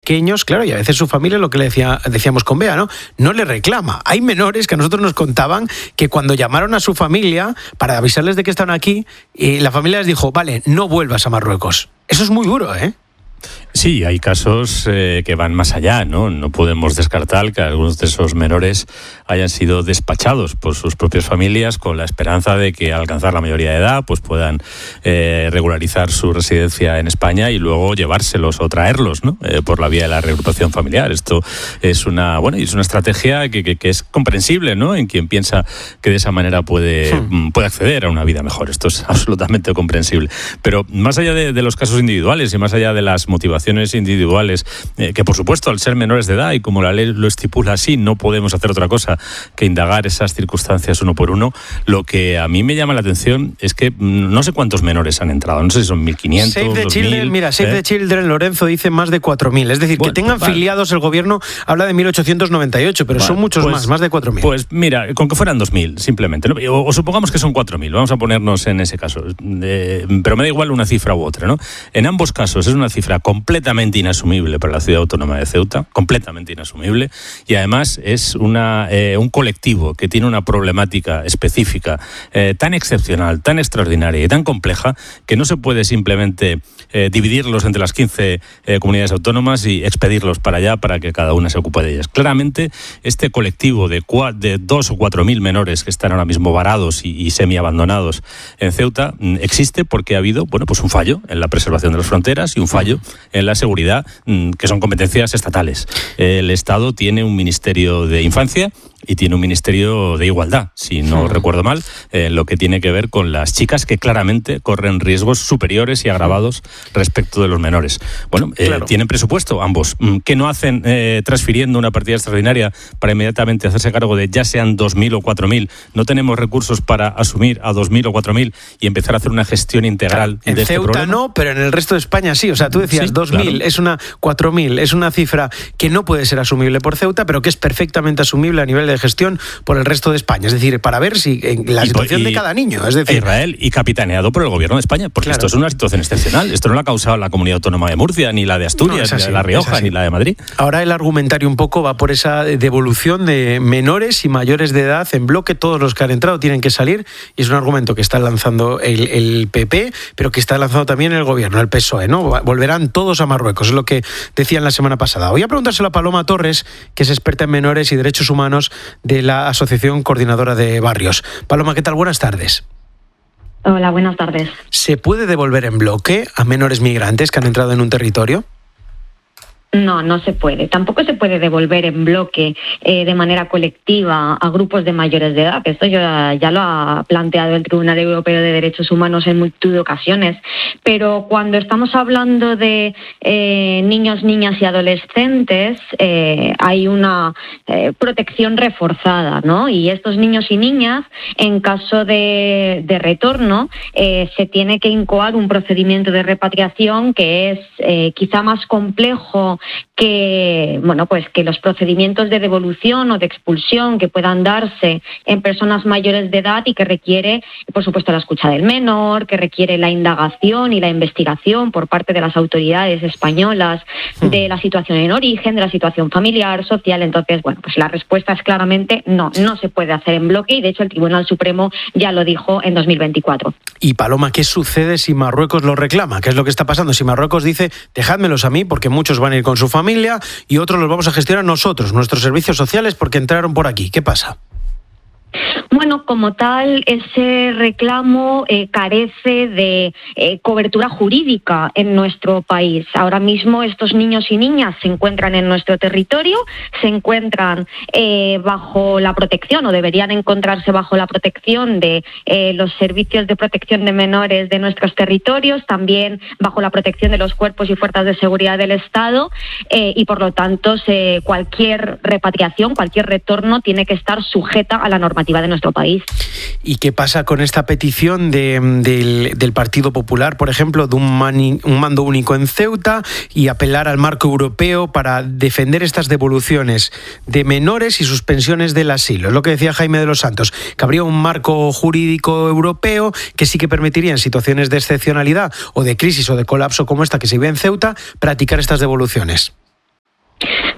pequeños, claro, y a veces su familia, lo que decíamos con Bea, no le reclama. Hay menores que a nosotros nos contaban que cuando llamaron a su familia para avisarles de que estaban aquí, la familia les dijo, vale, no vuelvas a Marruecos. Eso es muy duro, ¿eh? Sí, hay casos que van más allá, ¿no? No podemos descartar que algunos de esos menores hayan sido despachados por sus propias familias con la esperanza de que al alcanzar la mayoría de edad pues puedan regularizar su residencia en España y luego llevárselos o traerlos, ¿no? Por la vía de la reagrupación familiar. Esto es una estrategia que es comprensible, ¿no? En quien piensa que de esa manera puede acceder a una vida mejor. Esto es absolutamente comprensible. Pero más allá de los casos individuales y más allá de las motivaciones individuales, que por supuesto al ser menores de edad y como la ley lo estipula así, no podemos hacer otra cosa que indagar esas circunstancias uno por uno. Lo que a mí me llama la atención es que no sé cuántos menores han entrado, no sé si son 1.500, Save the 2.000... Children, mira, Save the Children, Lorenzo, dice más de 4.000. Es decir, que tengan filiados, el gobierno habla de 1.898, pero son muchos más de 4.000. Pues mira, con que fueran 2.000, simplemente, ¿no? O supongamos que son 4.000, vamos a ponernos en ese caso. Pero me da igual una cifra u otra, ¿no? En ambos casos es una cifra completamente inasumible para la ciudad autónoma de Ceuta, completamente inasumible, y además es un colectivo que tiene una problemática específica tan excepcional, tan extraordinaria y tan compleja que no se puede simplemente dividirlos entre las 15 comunidades autónomas y expedirlos para allá para que cada una se ocupe de ellas. Claramente, este colectivo de 2 o 4.000 menores que están ahora mismo varados y semi-abandonados en Ceuta existe porque ha habido pues un fallo en la preservación de las fronteras y un fallo en la seguridad, que son competencias estatales. El Estado tiene un Ministerio de Infancia y tiene un Ministerio de Igualdad, si no recuerdo mal, lo que tiene que ver con las chicas que claramente corren riesgos superiores y agravados respecto de los menores. Bueno, claro. Tienen presupuesto ambos. ¿Qué no hacen transfiriendo una partida extraordinaria para inmediatamente hacerse cargo de ya sean 2.000 o 4.000? No tenemos recursos para asumir a 2.000 o 4.000 y empezar a hacer una gestión integral de este problema. En Ceuta no, pero en el resto de España sí. O sea, tú decías sí, 2.000, claro. 4.000, es una cifra que no puede ser asumible por Ceuta, pero que es perfectamente asumible a nivel de gestión por el resto de España. Es decir, para ver si en la situación de cada niño. Es decir, Israel y capitaneado por el gobierno de España, porque esto es una situación excepcional. Esto no lo ha causado la Comunidad Autónoma de Murcia, ni la de Asturias, ni la de La Rioja, ni la de Madrid. Ahora el argumentario un poco va por esa devolución de menores y mayores de edad en bloque. Todos los que han entrado tienen que salir, y es un argumento que está lanzando el PP, pero que está lanzando también el gobierno, el PSOE, ¿no? Volverán todos a Marruecos, es lo que decían la semana pasada. Voy a preguntárselo a Paloma Torres, que es experta en menores y derechos humanos de la Asociación Coordinadora de Barrios. Paloma, ¿qué tal? Buenas tardes. Hola, buenas tardes. ¿Se puede devolver en bloque a menores migrantes que han entrado en un territorio? No se puede. Tampoco se puede devolver en bloque de manera colectiva a grupos de mayores de edad. Esto ya lo ha planteado el Tribunal Europeo de Derechos Humanos en multitud de ocasiones. Pero cuando estamos hablando de niños, niñas y adolescentes, hay una protección reforzada, ¿no? Y estos niños y niñas, en caso de retorno, se tiene que incoar un procedimiento de repatriación que es quizá más complejo que los procedimientos de devolución o de expulsión que puedan darse en personas mayores de edad, y que requiere, por supuesto, la escucha del menor, que requiere la indagación y la investigación por parte de las autoridades españolas de la situación en origen, de la situación familiar, social. Entonces, la respuesta es claramente no se puede hacer en bloque, y de hecho el Tribunal Supremo ya lo dijo en 2024. Y Paloma, ¿qué sucede si Marruecos lo reclama? ¿Qué es lo que está pasando? Si Marruecos dice, dejádmelos a mí, porque muchos van a ir con su familia, y otros los vamos a gestionar nosotros, nuestros servicios sociales, porque entraron por aquí. ¿Qué pasa? Bueno, como tal, ese reclamo carece de cobertura jurídica en nuestro país. Ahora mismo estos niños y niñas se encuentran en nuestro territorio, se encuentran bajo la protección, o deberían encontrarse bajo la protección de los servicios de protección de menores de nuestros territorios, también bajo la protección de los cuerpos y fuerzas de seguridad del Estado, y por lo tanto cualquier repatriación, cualquier retorno tiene que estar sujeta a la normativa de nuestro país. ¿Y qué pasa con esta petición del Partido Popular, por ejemplo, de un mando único en Ceuta, y apelar al marco europeo para defender estas devoluciones de menores y suspensiones del asilo? Es lo que decía Jaime de los Santos, que habría un marco jurídico europeo que sí que permitiría, en situaciones de excepcionalidad o de crisis o de colapso como esta que se vive en Ceuta, practicar estas devoluciones.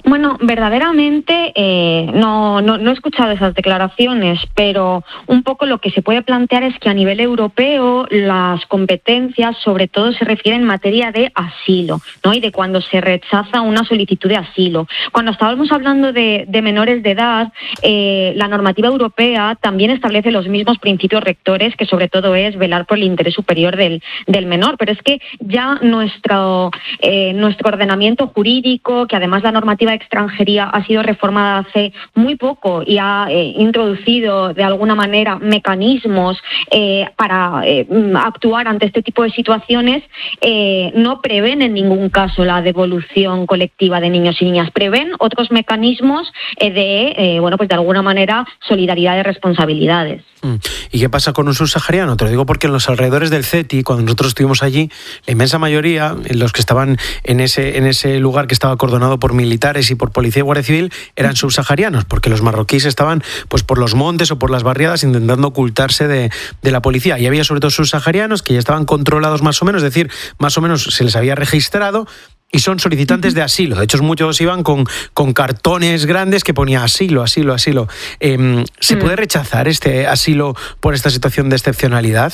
Bueno, verdaderamente no he escuchado esas declaraciones, pero un poco lo que se puede plantear es que a nivel europeo las competencias sobre todo se refieren en materia de asilo, ¿no? Y de cuando se rechaza una solicitud de asilo. Cuando estábamos hablando de menores de edad, la normativa europea también establece los mismos principios rectores, que sobre todo es velar por el interés superior del menor, pero es que ya nuestro ordenamiento jurídico, que además la normativa de extranjería ha sido reformada hace muy poco y ha introducido de alguna manera mecanismos para actuar ante este tipo de situaciones, no prevén en ningún caso la devolución colectiva de niños y niñas, prevén otros mecanismos de alguna manera solidaridad de responsabilidades. ¿Y qué pasa con un subsahariano? Te lo digo porque en los alrededores del CETI, cuando nosotros estuvimos allí, la inmensa mayoría, los que estaban en ese lugar que estaba acordonado por militares y por policía y guardia civil, eran subsaharianos, porque los marroquíes estaban pues por los montes o por las barriadas intentando ocultarse de la policía. Y había sobre todo subsaharianos que ya estaban controlados más o menos, es decir, más o menos se les había registrado, y son solicitantes de asilo. De hecho, muchos iban con cartones grandes que ponía asilo. ¿Se puede rechazar este asilo por esta situación de excepcionalidad?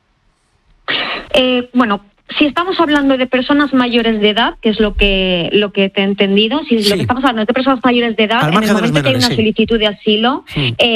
Si estamos hablando de personas mayores de edad, que es lo que te he entendido, lo que estamos hablando es de personas mayores de edad, en el momento que hay una solicitud de asilo,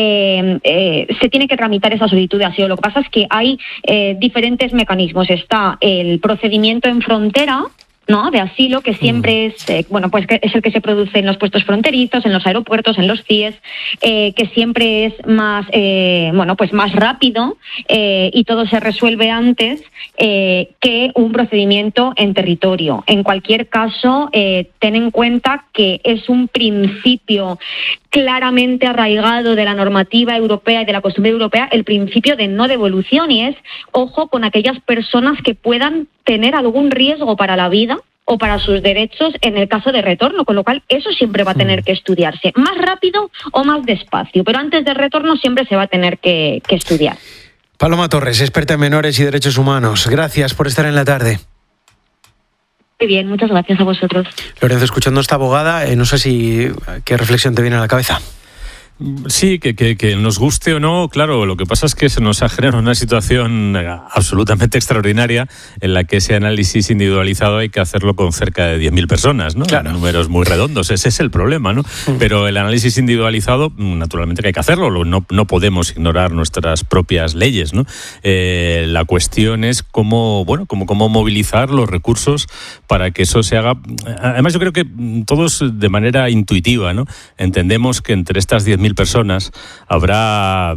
se tiene que tramitar esa solicitud de asilo. Lo que pasa es que hay diferentes mecanismos. Está el procedimiento en frontera, ¿no?, de asilo, que siempre es que es el que se produce en los puestos fronterizos, en los aeropuertos, en los CIES, que siempre es más más rápido y todo se resuelve antes que un procedimiento en territorio. En cualquier caso, ten en cuenta que es un principio claramente arraigado de la normativa europea y de la costumbre europea, el principio de no devolución, y es ojo con aquellas personas que puedan tener algún riesgo para la vida o para sus derechos en el caso de retorno, con lo cual eso siempre va a tener que estudiarse, más rápido o más despacio, pero antes del retorno siempre se va a tener que estudiar. Paloma Torres, experta en menores y derechos humanos, gracias por estar en la tarde. Muy bien, muchas gracias a vosotros. Lorenzo, escuchando a esta abogada, no sé qué reflexión te viene a la cabeza. Sí, que nos guste o no, claro, lo que pasa es que se nos ha generado una situación absolutamente extraordinaria en la que ese análisis individualizado hay que hacerlo con cerca de 10.000 personas, ¿no? Claro. Números muy redondos, ese es el problema, ¿no? Pero el análisis individualizado, naturalmente que hay que hacerlo, no podemos ignorar nuestras propias leyes, ¿no? La cuestión es cómo movilizar los recursos para que eso se haga. Además, yo creo que todos de manera intuitiva, ¿no?, entendemos que entre estas 10.000 personas habrá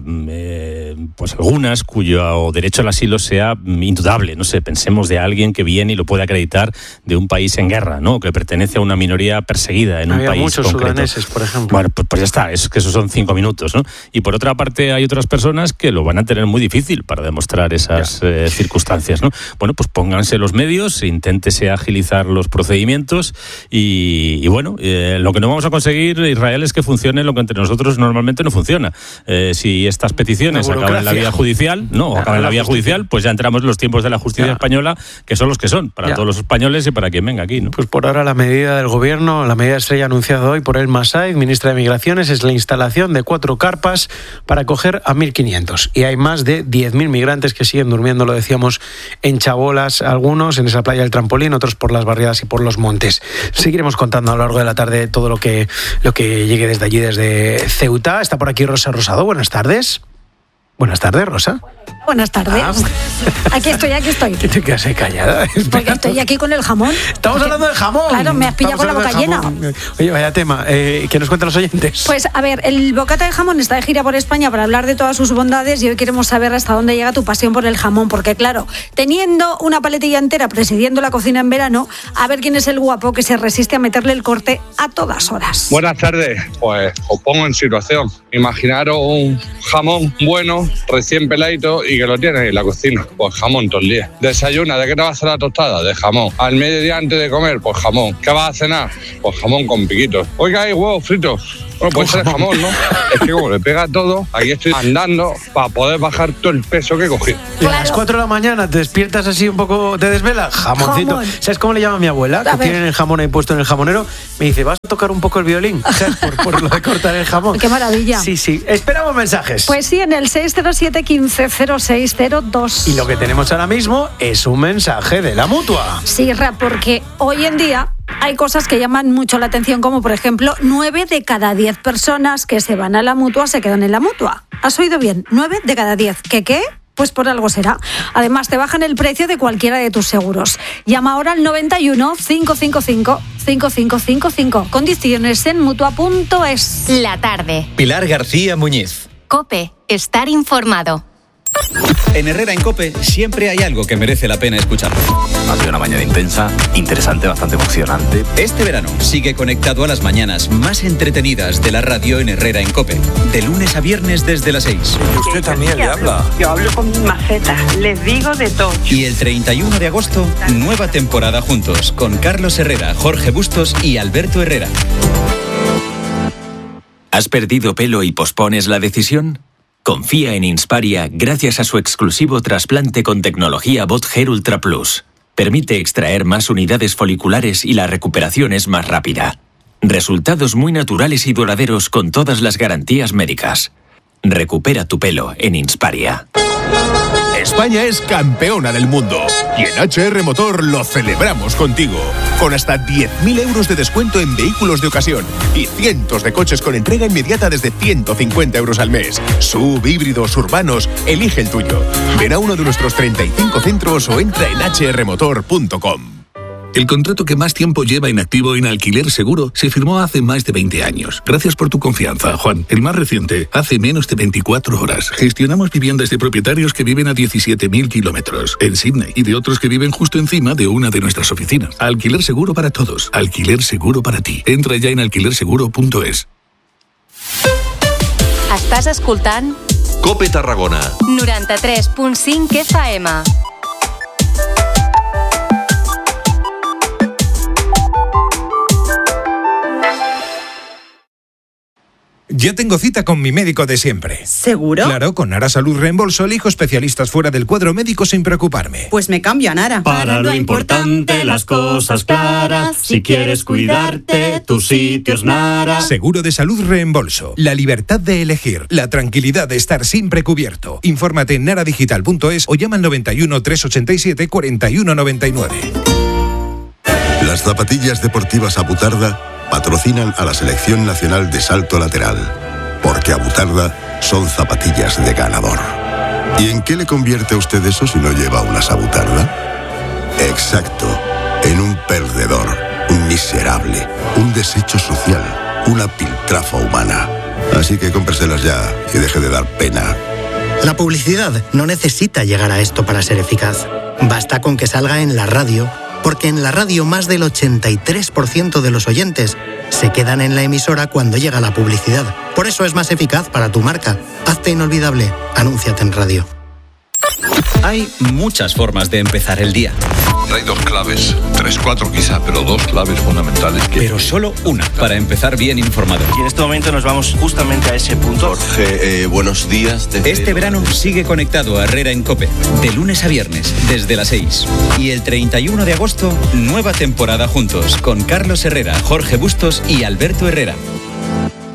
algunas cuyo derecho al asilo sea indudable. No sé, pensemos de alguien que viene y lo puede acreditar de un país en guerra, ¿no?, que pertenece a una minoría perseguida en un país muchos concreto. Sudaneses, por ejemplo. Bueno, pues ya está, es que esos son 5 minutos, ¿no? Y por otra parte hay otras personas que lo van a tener muy difícil para demostrar esas circunstancias, ¿no? Bueno, pues pónganse los medios, inténtese agilizar los procedimientos y lo que no vamos a conseguir, Israel, es que funcione lo que entre nosotros normalmente no funciona. Si estas peticiones acaban en la vía judicial, pues ya entramos en los tiempos de la justicia española, que son los que son, para todos los españoles y para quien venga aquí, ¿no? Pues por ahora la medida del gobierno, la medida estrella anunciada hoy por Elma Said, ministra de Migraciones, es la instalación de 4 carpas para acoger a 1.500. Y hay más de 10.000 migrantes que siguen durmiendo, lo decíamos, en chabolas, algunos en esa playa del Trampolín, otros por las barriadas y por los montes. Seguiremos contando a lo largo de la tarde todo lo que llegue desde allí, desde Ceuta. Está por aquí Rosa Rosado. Buenas tardes. Buenas tardes, Rosa. Buenas tardes. Aquí estoy. ¿Qué te quedas ahí callada? Porque estoy aquí con el jamón. Estamos hablando de jamón. Claro, me has pillado con la boca llena. Oye, vaya tema. ¿Qué nos cuentan los oyentes? Pues a ver, el Bocata de Jamón está de gira por España para hablar de todas sus bondades y hoy queremos saber hasta dónde llega tu pasión por el jamón, porque claro, teniendo una paletilla entera presidiendo la cocina en verano, a ver quién es el guapo que se resiste a meterle el corte a todas horas. Buenas tardes. Pues os pongo en situación. Imaginaros un jamón bueno, recién peladito y que lo tienes en la cocina. Pues jamón todo el día. Desayuna, ¿de qué te vas a hacer la tostada? De jamón. Al mediodía antes de comer, pues jamón. ¿Qué vas a cenar? Pues jamón con piquitos. Oiga, hay huevos fritos. Bueno, puede ser jamón, ¿no? Es que como le pega todo, aquí estoy andando para poder bajar todo el peso que he cogido. Y a las 4 de la mañana te despiertas así un poco, te desvelas, jamoncito. Jamón. ¿Sabes cómo le llama a mi abuela? Que tienen el jamón ahí puesto en el jamonero. Me dice, ¿vas a tocar un poco el violín? ¿Sabes? Por lo de cortar el jamón. ¡Qué maravilla! Sí, sí. Esperamos mensajes. Pues sí, en el 607 15 0602. Y lo que tenemos ahora mismo es un mensaje de la Mutua. Sí, Ra, porque hoy en día hay cosas que llaman mucho la atención, como por ejemplo, 9 de cada 10 personas que se van a la Mutua se quedan en la Mutua. ¿Has oído bien? 9 de cada 10. ¿Qué? Pues por algo será. Además, te bajan el precio de cualquiera de tus seguros. Llama ahora al 91 555 5555. Condiciones en Mutua.es. La tarde. Pilar García Muñiz. COPE. Estar informado. En Herrera en COPE siempre hay algo que merece la pena escuchar. Ha sido una mañana intensa, interesante, bastante emocionante. Este verano sigue conectado a las mañanas más entretenidas de la radio en Herrera en COPE. De lunes a viernes desde las 6. Y usted también le habla. Yo hablo con mis macetas, les digo de todo. Y el 31 de agosto, nueva temporada juntos con Carlos Herrera, Jorge Bustos y Alberto Herrera. ¿Has perdido pelo y pospones la decisión? Confía en Insparia gracias a su exclusivo trasplante con tecnología BotHair Ultra Plus. Permite extraer más unidades foliculares y la recuperación es más rápida. Resultados muy naturales y duraderos con todas las garantías médicas. Recupera tu pelo en Insparia. España es campeona del mundo y en HR Motor lo celebramos contigo. Con hasta 10.000 euros de descuento en vehículos de ocasión y cientos de coches con entrega inmediata desde 150 euros al mes. Sub, híbridos, urbanos, elige el tuyo. Ven a uno de nuestros 35 centros o entra en hrmotor.com. El contrato que más tiempo lleva inactivo en Alquiler Seguro se firmó hace más de 20 años. Gracias por tu confianza, Juan. El más reciente, hace menos de 24 horas. Gestionamos viviendas de propietarios que viven a 17.000 kilómetros en Sydney y de otros que viven justo encima de una de nuestras oficinas. Alquiler Seguro para todos. Alquiler Seguro para ti. Entra ya en alquilerseguro.es. Estàs escoltant COPE Tarragona 93.5 FM. Ya tengo cita con mi médico de siempre. ¿Seguro? Claro, con Nara Salud Reembolso elijo especialistas fuera del cuadro médico sin preocuparme. Pues me cambio a Nara. Para lo importante, las cosas claras. Si quieres cuidarte, tu sitio es Nara. Seguro de salud Reembolso. La libertad de elegir. La tranquilidad de estar siempre cubierto. Infórmate en naradigital.es o llama al 91 387 4199. Las zapatillas deportivas Abutarda patrocinan a la Selección Nacional de Salto Lateral, porque Abutarda son zapatillas de ganador. ¿Y en qué le convierte a usted eso si no lleva unas Abutarda? Exacto, en un perdedor, un miserable, un desecho social, una piltrafa humana. Así que cómpreselas ya y deje de dar pena. La publicidad no necesita llegar a esto para ser eficaz. Basta con que salga en la radio, porque en la radio más del 83% de los oyentes se quedan en la emisora cuando llega la publicidad. Por eso es más eficaz para tu marca. Hazte inolvidable. Anúnciate en radio. Hay muchas formas de empezar el día. Hay dos claves, 3, 4 quizá, pero dos claves fundamentales. Pero solo una para empezar bien informado. Y en este momento nos vamos justamente a ese punto. Jorge, buenos días. Este verano sigue conectado a Herrera en COPE, de lunes a viernes, desde las 6. Y el 31 de agosto, nueva temporada juntos, con Carlos Herrera, Jorge Bustos y Alberto Herrera.